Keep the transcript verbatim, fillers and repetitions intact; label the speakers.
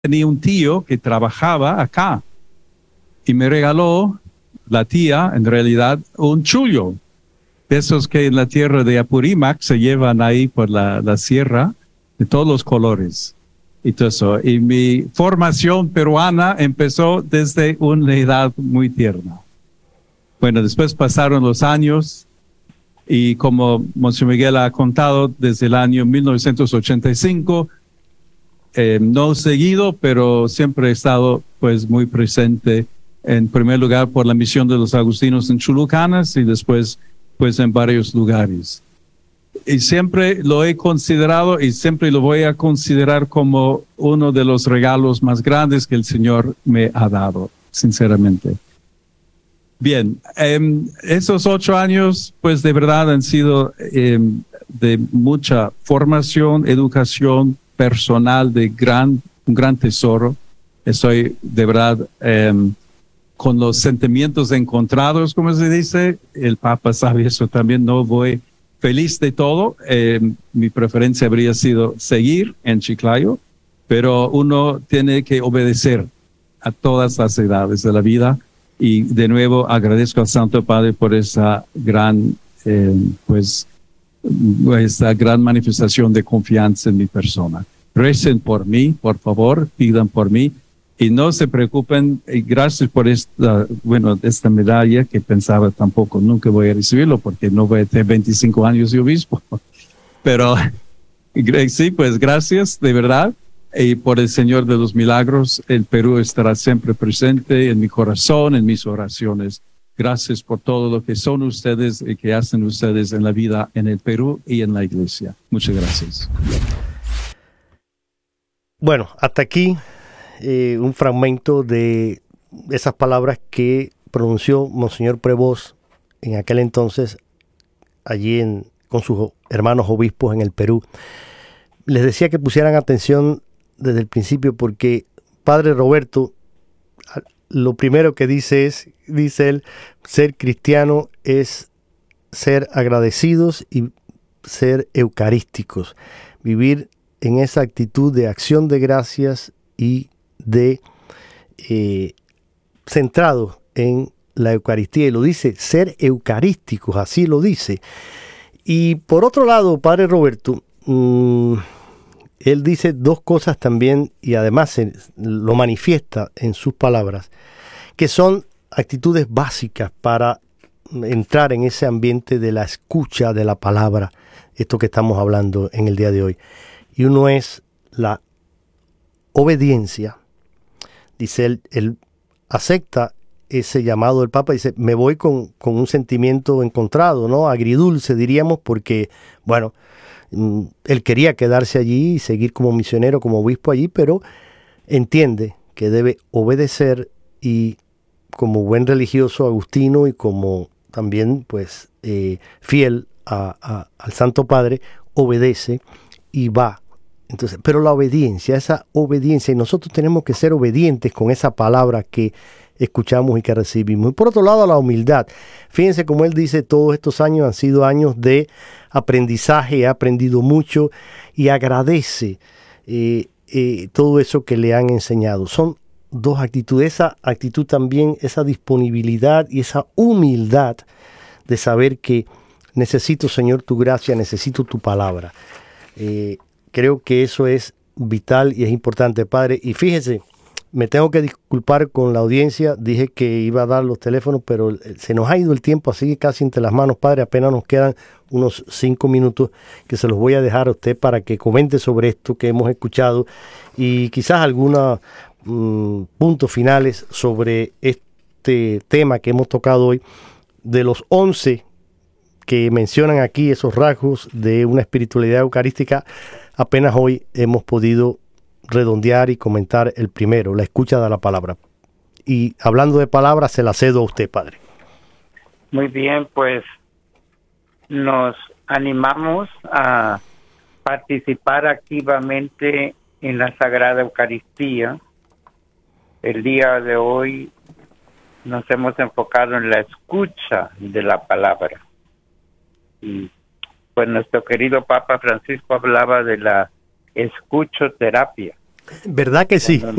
Speaker 1: tenía un tío que trabajaba acá y me regaló la tía, en realidad, un chullo. De esos que en la tierra de Apurímac se llevan ahí por la, la sierra, de todos los colores. Y todo eso. Y mi formación peruana empezó desde una edad muy tierna. Bueno, después pasaron los años y como Monseñor Miguel ha contado, desde el año mil novecientos ochenta y cinco, eh, no seguido, pero siempre he estado pues muy presente, en primer lugar por la misión de los agustinos en Chulucanas y después pues en varios lugares. Y siempre lo he considerado y siempre lo voy a considerar como uno de los regalos más grandes que el Señor me ha dado, sinceramente. Bien, eh, esos ocho años, pues de verdad han sido eh, de mucha formación, educación personal, de gran, un gran tesoro. Estoy de verdad eh, con los sentimientos encontrados, como se dice. El Papa sabe eso también, no voy feliz de todo. Eh, mi preferencia habría sido seguir en Chiclayo, pero uno tiene que obedecer a todas las edades de la vida. Y de nuevo agradezco al Santo Padre por esa gran, eh, pues, esa gran manifestación de confianza en mi persona. Recen por mí, por favor, pidan por mí y no se preocupen. Y gracias por esta, bueno, esta medalla que pensaba tampoco nunca voy a recibirlo porque no voy a tener veinticinco años de obispo. Pero sí, pues gracias, de verdad. Y por el Señor de los Milagros, el Perú estará siempre presente en mi corazón, en mis oraciones. Gracias por todo lo que son ustedes y que hacen ustedes en la vida en el Perú y en la Iglesia. Muchas gracias.
Speaker 2: Bueno, hasta aquí eh, un fragmento de esas palabras que pronunció Monseñor Prevost en aquel entonces, allí en, con sus hermanos obispos en el Perú. Les decía que pusieran atención desde el principio porque Padre Roberto lo primero que dice es, dice él, ser cristiano es ser agradecidos y ser eucarísticos, vivir en esa actitud de acción de gracias y de eh, centrado en la Eucaristía, y lo dice, ser eucarísticos, así lo dice. Y por otro lado, Padre Roberto, mmm, él dice dos cosas también, y además se, lo manifiesta en sus palabras, que son actitudes básicas para entrar en ese ambiente de la escucha de la palabra, esto que estamos hablando en el día de hoy. Y uno es la obediencia. Dice él, él acepta ese llamado del Papa, dice, me voy con, con un sentimiento encontrado, ¿no? Agridulce, diríamos, porque, bueno, él quería quedarse allí y seguir como misionero, como obispo allí, pero entiende que debe obedecer y como buen religioso agustino y como también pues eh, fiel a, a, al Santo Padre, obedece y va. Entonces, pero la obediencia, esa obediencia, y nosotros tenemos que ser obedientes con esa palabra que escuchamos y que recibimos. Y por otro lado, la humildad. Fíjense como él dice, todos estos años han sido años de aprendizaje, he aprendido mucho y agradece eh, eh, todo eso que le han enseñado. Son dos actitudes, esa actitud también, esa disponibilidad y esa humildad de saber que necesito, Señor, tu gracia, necesito tu palabra. Eh, creo que eso es vital y es importante, Padre. Y fíjese, me tengo que disculpar con la audiencia, dije que iba a dar los teléfonos, pero se nos ha ido el tiempo así casi entre las manos, Padre, apenas nos quedan unos cinco minutos que se los voy a dejar a usted para que comente sobre esto que hemos escuchado y quizás algunos mmm, puntos finales sobre este tema que hemos tocado hoy, de los once que mencionan aquí esos rasgos de una espiritualidad eucarística, apenas hoy hemos podido redondear y comentar el primero, la escucha de la palabra. Y hablando de palabras, se la cedo a usted, Padre.
Speaker 3: Muy bien, pues nos animamos a participar activamente en la Sagrada Eucaristía. El día de hoy nos hemos enfocado en la escucha de la palabra. Y pues nuestro querido Papa Francisco hablaba de la escuchoterapia.
Speaker 2: ¿Verdad que sí?